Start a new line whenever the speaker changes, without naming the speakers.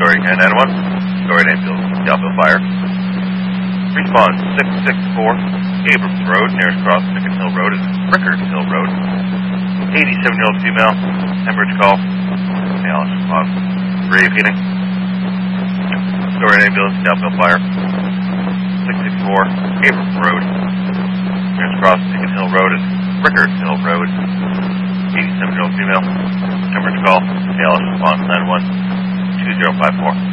Story 991. Story ambulance, Delville Fire. Response 664, Abrams Road, nearest cross Pickett Hill Road and Rickard Hill Road. 87-year-old female, hemorrhage call. Male response. Brave heating. Story ambulance, Delville Fire. 664, Abrams Road, nearest cross Pickett Hill Road and Rickard Hill Road. 87-year-old female, hemorrhage call. Male response 912-2054.